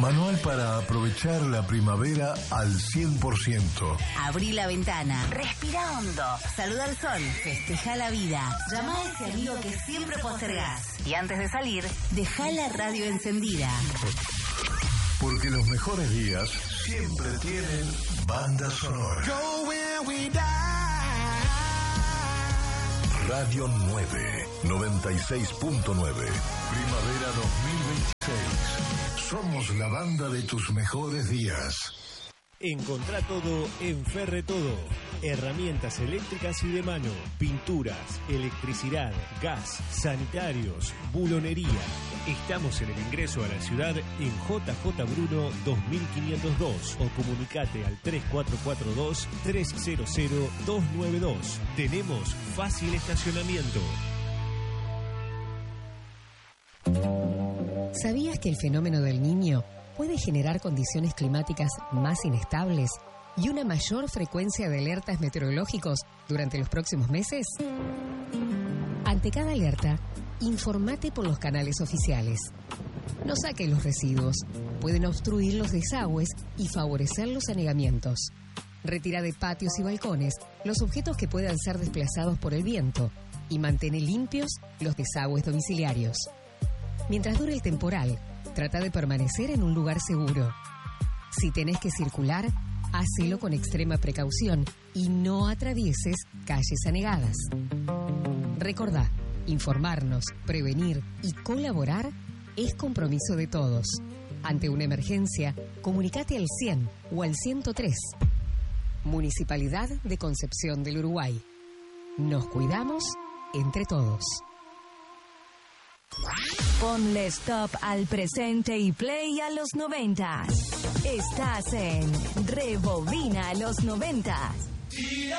Manual para aprovechar la primavera al 100%. Abrí la ventana, respira hondo, saluda al sol, festeja la vida, llama a ese amigo que siempre postergás. Y antes de salir, deja la radio encendida. Porque los mejores días siempre tienen banda sonora. Radio 9, 96.9. Primavera 2026. Somos la banda de tus mejores días. Encontrá todo en Ferretodo. Herramientas eléctricas y de mano, pinturas, electricidad, gas, sanitarios, bulonería. Estamos en el ingreso a la ciudad en JJ Bruno 2502 o comunicate al 3442-300-292. Tenemos fácil estacionamiento. ¿Sabías que el fenómeno del Niño puede generar condiciones climáticas más inestables y una mayor frecuencia de alertas meteorológicos durante los próximos meses? Ante cada alerta, informate por los canales oficiales. No saque los residuos, pueden obstruir los desagües y favorecer los anegamientos. Retira de patios y balcones los objetos que puedan ser desplazados por el viento y mantén limpios los desagües domiciliarios. Mientras dure el temporal, trata de permanecer en un lugar seguro. Si tenés que circular, hacelo con extrema precaución y no atravieses calles anegadas. Recordá, informarnos, prevenir y colaborar es compromiso de todos. Ante una emergencia, comunicate al 100 o al 103. Municipalidad de Concepción del Uruguay. Nos cuidamos entre todos. Ponle stop al presente y play a los 90. Estás en Rebobina los 90.